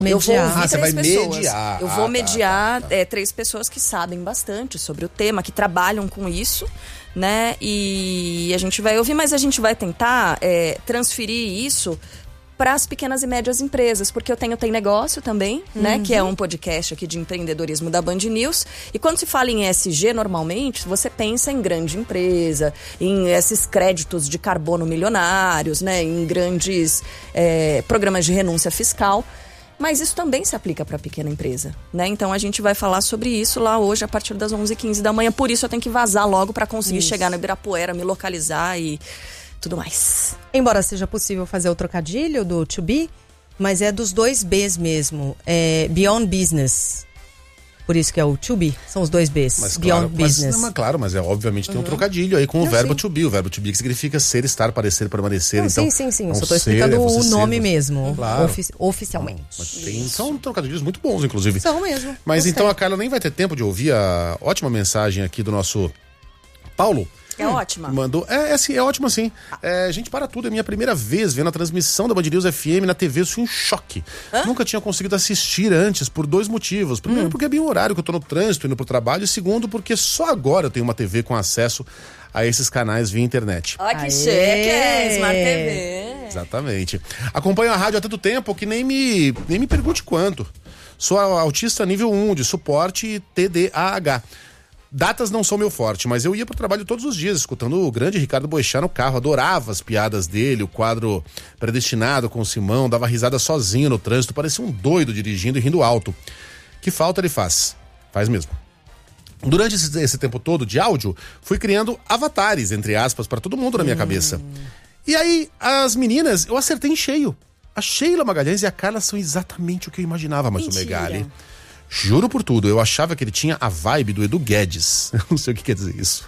Eu vou ouvir você três vai pessoas. mediar. Eu vou mediar tá. 3 pessoas que sabem bastante sobre o tema, que trabalham com isso, né? E a gente vai ouvir, mas a gente vai tentar transferir isso para as pequenas e médias empresas, porque eu tenho Tem Negócio também, né? Que é um podcast aqui de empreendedorismo da Band News. E quando se fala em ESG, normalmente, você pensa em grande empresa, em esses créditos de carbono milionários, né? Em grandes programas de renúncia fiscal. Mas isso também se aplica para a pequena empresa, né? Então a gente vai falar sobre isso lá hoje a partir das 11h15 da manhã. Por isso eu tenho que vazar logo para conseguir chegar no Ibirapuera, me localizar e tudo mais. Embora seja possível fazer o trocadilho do to be, mas é dos 2 Bs mesmo. É Beyond Business. Por isso que é o to be. São os 2 Bs. Mas Beyond Business. Mas obviamente tem um trocadilho aí com o verbo to be. O verbo to be que significa ser, estar, parecer, permanecer. Não, então, sim. Eu só tô explicando o nome mesmo. Claro. Oficialmente. São trocadilhos muito bons, inclusive. São mesmo. Mas Gostei. então a Carla nem vai ter tempo de ouvir a ótima mensagem aqui do nosso Paulo. É ótima. Mandou. É ótimo assim. Gente, para tudo. É minha primeira vez vendo a transmissão da Band News FM na TV. Eu fui um choque. Nunca tinha conseguido assistir antes por 2 motivos. Primeiro, porque é bem o horário que eu tô no trânsito, indo pro trabalho. E segundo, porque só agora eu tenho uma TV com acesso a esses canais via internet. Olha que chique, Smart TV. Exatamente. Acompanho a rádio há tanto tempo que nem me pergunte quanto. Sou autista nível 1 de suporte TDAH. Datas não são meu forte, mas eu ia pro trabalho todos os dias, escutando o grande Ricardo Boechat no carro. Adorava as piadas dele, o quadro Predestinado com o Simão, dava risada sozinho no trânsito, parecia um doido dirigindo e rindo alto. Que falta ele faz? Faz mesmo. Durante esse tempo todo de áudio, fui criando avatares, entre aspas, para todo mundo na minha cabeça. E aí, as meninas, eu acertei em cheio. A Sheila Magalhães e a Carla são exatamente o que eu imaginava, mas o Megali... Juro por tudo, eu achava que ele tinha a vibe do Edu Guedes. Eu não sei o que quer dizer isso.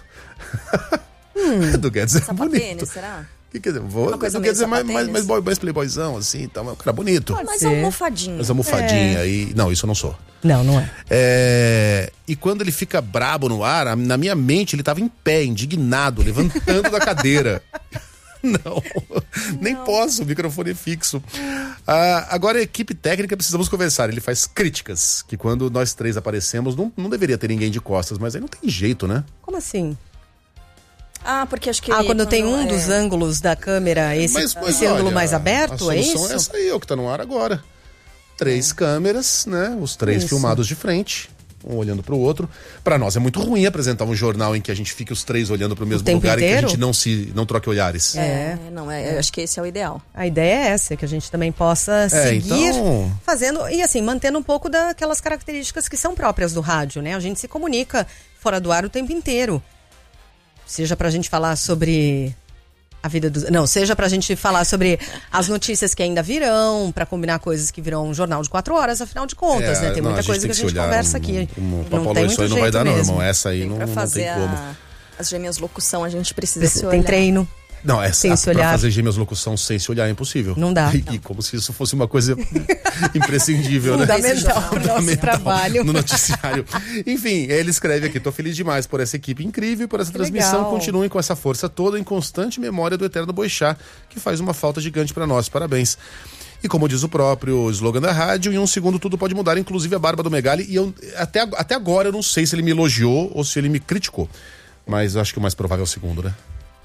Edu Guedes é bonito. Será? O que quer dizer? Edu Guedes é mais playboyzão, assim, então é um cara bonito. Mais almofadinho. Mais almofadinha e... Não, isso eu não sou. Não é. E quando ele fica brabo no ar, na minha mente ele tava em pé, indignado, levantando da cadeira. Não, nem posso, o microfone é fixo. Agora a equipe técnica precisamos conversar. Ele faz críticas, que quando nós 3 aparecemos não deveria ter ninguém de costas, mas aí não tem jeito, né? Como assim? Porque acho que... quando tem dos ângulos da câmera, esse ângulo mais aberto, é isso? A solução é essa aí, é o que tá no ar agora. 3 câmeras, né? Os 3 filmados de frente. Um olhando pro outro. Pra nós é muito ruim apresentar um jornal em que a gente fique os 3 olhando pro mesmo lugar inteiro? e que a gente não troque olhares. Acho que esse é o ideal. A ideia é essa, que a gente também possa seguir fazendo, e assim, mantendo um pouco daquelas características que são próprias do rádio, né? A gente se comunica fora do ar o tempo inteiro. Seja pra gente falar sobre a vida dos... Não, seja pra gente falar sobre as notícias que ainda virão, pra combinar coisas que virão um jornal de 4 horas, afinal de contas, né? Tem muita coisa que a gente conversa aqui. Não tem muito jeito, não vai dar não, irmão. Essa aí não tem como. As gêmeas locução, a gente precisa se olhar. Tem treino. Não, pra fazer gêmeas locução sem se olhar é impossível. Não dá. E como se isso fosse uma coisa imprescindível, né? Fundamental no nosso trabalho. No noticiário. Enfim, ele escreve aqui: tô feliz demais por essa equipe incrível e por essa transmissão. Legal. Continuem com essa força toda em constante memória do eterno Boechat, que faz uma falta gigante pra nós. Parabéns. E como diz o próprio slogan da rádio, em um segundo tudo pode mudar, inclusive a barba do Megali. E eu, até agora eu não sei se ele me elogiou ou se ele me criticou. Mas eu acho que o mais provável é o segundo, né?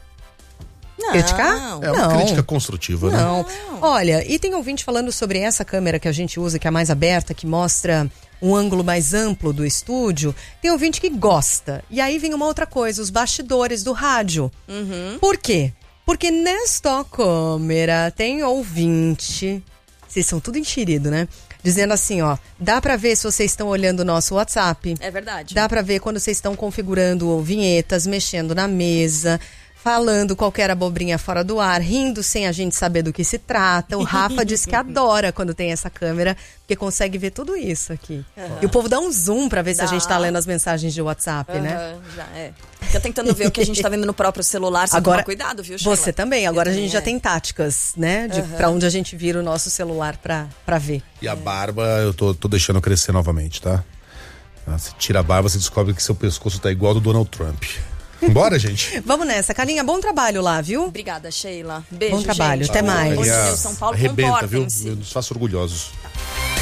Criticar? É uma crítica construtiva, né? Não. Olha, e tem ouvinte falando sobre essa câmera que a gente usa, que é mais aberta, que mostra um ângulo mais amplo do estúdio. Tem ouvinte que gosta. E aí vem uma outra coisa, os bastidores do rádio. Por quê? Porque nesta câmera tem ouvinte... Vocês são tudo enxerido, né? Dizendo assim, ó, dá pra ver se vocês estão olhando o nosso WhatsApp. É verdade. Dá pra ver quando vocês estão configurando vinhetas, mexendo na mesa, falando qualquer abobrinha fora do ar, rindo sem a gente saber do que se trata. O Rafa diz que adora quando tem essa câmera, porque consegue ver tudo isso aqui. E o povo dá um zoom pra ver se a gente tá lendo as mensagens de WhatsApp, né? Já é. Fica tentando ver o que a gente tá vendo no próprio celular. Você agora, toma cuidado, viu, Sheila? Você também. Agora a gente já tem táticas, né? Pra onde a gente vira o nosso celular pra ver. E a barba eu tô deixando crescer novamente, tá? Você tira a barba, você descobre que seu pescoço tá igual ao do Donald Trump. Bora, gente? Vamos nessa. Carlinha, bom trabalho lá, viu? Obrigada, Sheila. Beijo, bom trabalho, gente. até mais. São Paulo, arrebenta, viu? comportem-se. Nos faça orgulhosos.